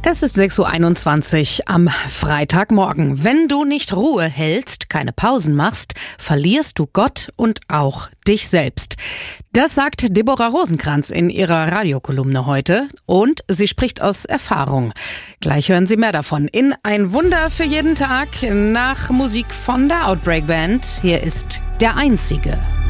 Es ist 6:21 Uhr am Freitagmorgen. Wenn du nicht Ruhe hältst, keine Pausen machst, verlierst du Gott und auch dich selbst. Das sagt Deborah Rosenkranz in ihrer Radiokolumne heute und sie spricht aus Erfahrung. Gleich hören Sie mehr davon in Ein Wunder für jeden Tag nach Musik von der Outbreak Band. Hier ist Der Einzige.